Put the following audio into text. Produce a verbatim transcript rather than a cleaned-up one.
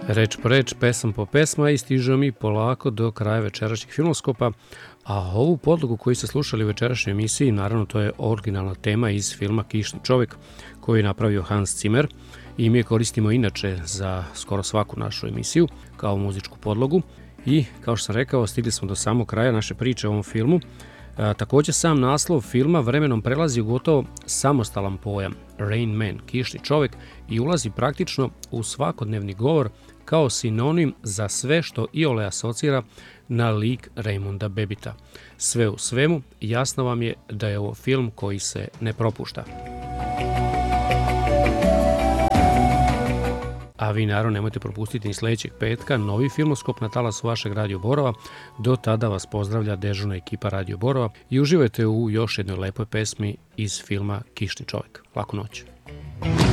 Reč po reč, pesam po pesma i stižemo mi polako do kraja večerašnjih filmoskopa, a ovu podlogu koju ste slušali u večerašnjoj emisiji, naravno to je originalna tema iz filma Kišni čovjek koju je napravio Hans Zimmer i mi je koristimo inače za skoro svaku našu emisiju kao muzičku podlogu i kao što sam rekao stigli smo do samog kraja naše priče o ovom filmu. A, također sam naslov filma vremenom prelazi u gotovo samostalan pojam Rain Man, kišni čovjek, i ulazi praktično u svakodnevni govor kao sinonim za sve što iole asocira na lik Raymonda Babbitta. Sve u svemu, jasno vam je da je ovo film koji se ne propušta. A vi naravno nemojte propustiti ni sljedećeg petka novi filmoskop na talasu vašeg Radio Borova. Do tada vas pozdravlja dežurna ekipa Radio Borova i uživajte u još jednoj lepoj pesmi iz filma Kišni čovjek. Laku noć.